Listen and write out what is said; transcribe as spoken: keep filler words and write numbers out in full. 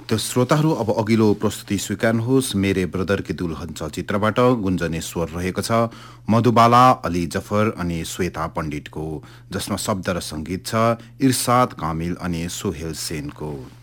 त श्रोताहरू अब अघिल्लो प्रस्तुति स्वीकार्नुहोस्। मेरे ब्रदर के दुल्हन चलचित्रबाट गुन्जनेश्वर रहेको छ मधुबाला, अली जफर अनि श्वेता पण्डितको, जसमा शब्द र संगीत छ इर्साद कामिल अनि सोहेल सेनको।